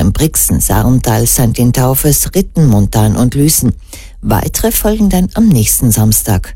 in Brixen, Sarntal, St. Taufes, Ritten, Montan und Lüßen. Weitere folgen dann am nächsten Samstag.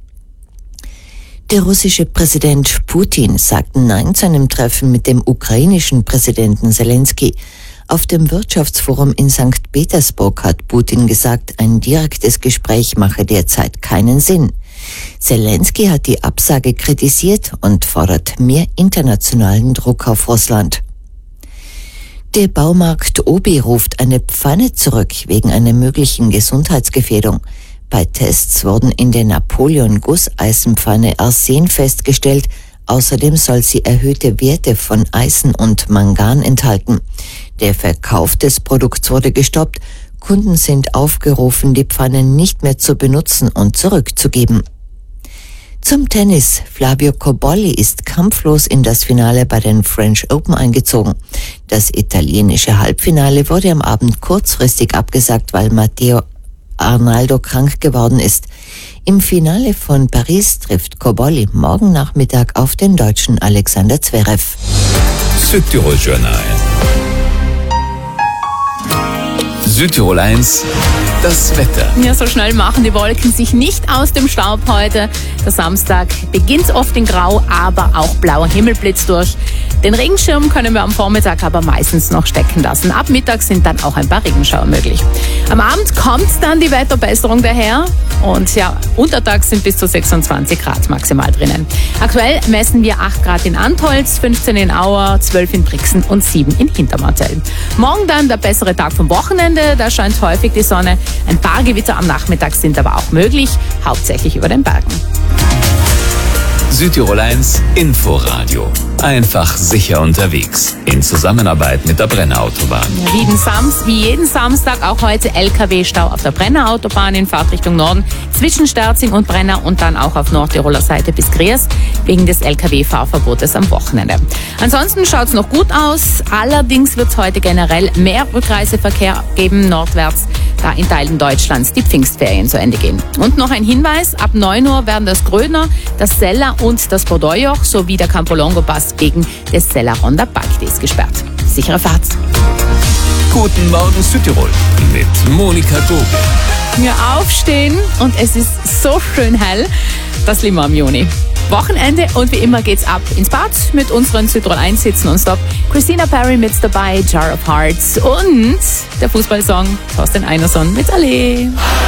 Der russische Präsident Putin sagt Nein zu einem Treffen mit dem ukrainischen Präsidenten Zelensky. Auf dem Wirtschaftsforum in St. Petersburg hat Putin gesagt, ein direktes Gespräch mache derzeit keinen Sinn. Zelensky hat die Absage kritisiert und fordert mehr internationalen Druck auf Russland. Der Baumarkt Obi ruft eine Pfanne zurück wegen einer möglichen Gesundheitsgefährdung. Bei Tests wurden in der Napoleon-Gusseisenpfanne Arsen festgestellt. Außerdem soll sie erhöhte Werte von Eisen und Mangan enthalten. Der Verkauf des Produkts wurde gestoppt. Kunden sind aufgerufen, die Pfanne nicht mehr zu benutzen und zurückzugeben. Zum Tennis. Flavio Cobolli ist kampflos in das Finale bei den French Open eingezogen. Das italienische Halbfinale wurde am Abend kurzfristig abgesagt, weil Matteo Arnaldo krank geworden ist. Im Finale von Paris trifft Cobolli morgen Nachmittag auf den Deutschen Alexander Zverev. Südtirol Journal. Südtirol 1, das Wetter. Ja, so schnell machen die Wolken sich nicht aus dem Staub heute. Der Samstag beginnt oft in Grau, aber auch blauer Himmel blitzt durch. Den Regenschirm können wir am Vormittag aber meistens noch stecken lassen. Ab Mittag sind dann auch ein paar Regenschauer möglich. Am Abend kommt dann die Wetterbesserung daher. Und ja, untertags sind bis zu 26 Grad maximal drinnen. Aktuell messen wir 8 Grad in Antholz, 15 in Auer, 12 in Brixen und 7 in Hintermartell. Morgen dann der bessere Tag vom Wochenende. Da scheint häufig die Sonne. Ein paar Gewitter am Nachmittag sind aber auch möglich, hauptsächlich über den Bergen. Südtirol 1 Inforadio. Einfach sicher unterwegs. In Zusammenarbeit mit der Brenner Autobahn. Ja, wie jeden Samstag auch heute LKW-Stau auf der Brenner Autobahn in Fahrtrichtung Norden zwischen Sterzing und Brenner und dann auch auf Nordtiroler Seite bis Gries wegen des LKW-Fahrverbotes am Wochenende. Ansonsten schaut es noch gut aus. Allerdings wird es heute generell mehr Rückreiseverkehr geben nordwärts, da in Teilen Deutschlands die Pfingstferien zu Ende gehen. Und noch ein Hinweis, ab 9 Uhr werden das Grödner, das Sella und das Bordeaux sowie der Campolongo-Pass wegen des Sella-Ronda Bike-Days gesperrt. Sichere Fahrt. Guten Morgen Südtirol mit Monika Gobel. Wir aufstehen und es ist so schön hell. Das lieben wir im Juni. Wochenende und wie immer geht's ab ins Bad mit unseren Südtirol 1 Sitzen und Stop. Christina Perry mit dabei, Jar of Hearts und der Fußballsong Thorsten Einerson mit Allee.